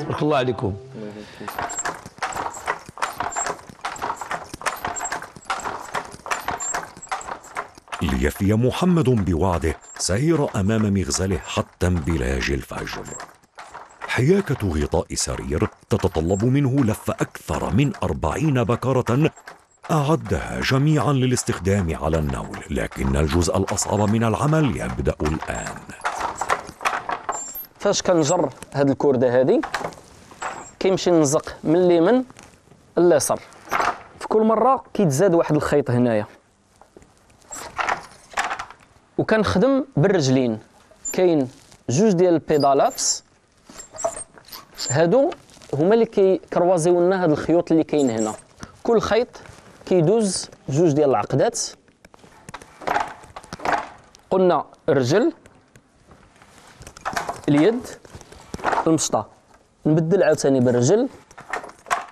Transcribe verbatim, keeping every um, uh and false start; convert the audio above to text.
بارك الله عليكم. ليفي محمد بوعده سير أمام مغزله حتى انبلاج الفجر. حياكة غطاء سرير تتطلب منه لف أكثر من أربعين بكرة أعدها جميعا للاستخدام على النول، لكن الجزء الأصعب من العمل يبدأ الآن. فاش كنجر هاد الكردة هادي كيمشي نزق من اليمين لليسار، في كل مرة كيتزاد واحد الخيط هنايا، وكنخدم بالرجلين. كاين جوج ديال البيدالات هادو هما اللي كيكروازيو لنا هاد الخيوط اللي كاين هنا. كل خيط كيدوز جوج ديال العقدات. قلنا الرجل، اليد، المشطة. نبدل عاوتاني بالرجل